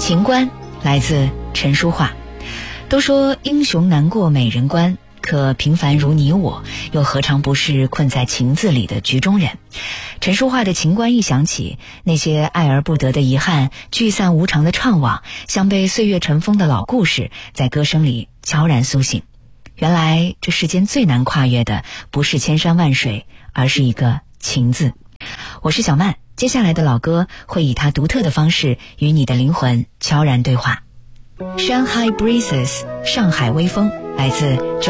情关来自陈淑桦。都说英雄难过美人关，可平凡如你我，又何尝不是困在情字里的局中人。陈淑桦的情关一响起，那些爱而不得的遗憾，聚散无常的怅惘，像被岁月尘封的老故事，在歌声里悄然苏醒。原来这世间最难跨越的不是千山万水，而是一个情字。我是小曼，接下来的老歌会以它独特的方式与你的灵魂悄然对话。Shanghai Breezes 上海微风来自